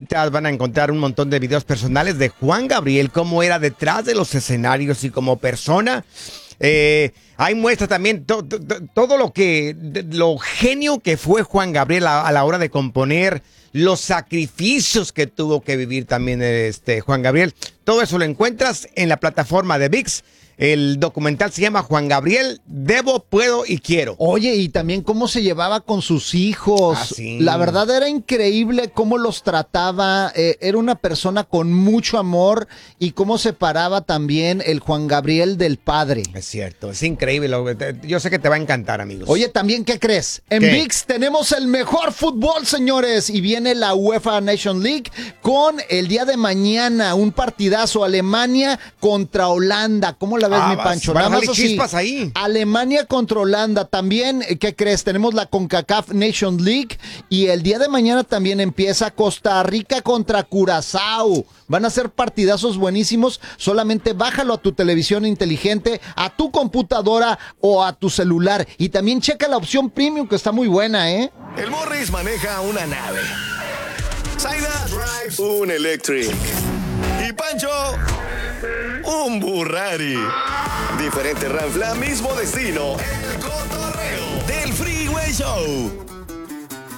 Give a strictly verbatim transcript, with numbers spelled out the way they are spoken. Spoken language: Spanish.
cositas, van a encontrar un montón de videos personales de Juan Gabriel, cómo era detrás de los escenarios y como persona. Eh, ahí muestra también to, to, to, todo lo que, lo genio que fue Juan Gabriel a, a la hora de componer, los sacrificios que tuvo que vivir también este Juan Gabriel. Todo eso lo encuentras en la plataforma de ViX. El documental se llama Juan Gabriel, Debo, Puedo y Quiero. Oye, y también cómo se llevaba con sus hijos. Ah, sí. La verdad era increíble cómo los trataba. Eh, era una persona con mucho amor y cómo separaba también el Juan Gabriel del padre. Es cierto, es increíble. Lo, yo sé que te va a encantar, amigos. Oye, también, ¿qué crees? En ¿Qué? ViX tenemos el mejor fútbol, señores. Y viene la UEFA Nation League con el día de mañana un partidazo. Alemania contra Holanda. ¿Cómo la ves, Ah, mi vas- Pancho? van a Nada más salir así. chispas ahí. Alemania contra Holanda. También, ¿qué crees? Tenemos la CONCACAF Nation League. Y el día de mañana también empieza Costa Rica contra Curazao. Van a ser partidazos buenísimos. Solamente bájalo a tu televisión inteligente, a tu computadora o a tu celular. Y también checa la opción premium, que está muy buena, ¿eh? El Morris maneja una nave. Zaida drives un Electric. Y Pancho, un Burrari. Diferente Ranfla, mismo destino. El cotorreo del Freeway Show.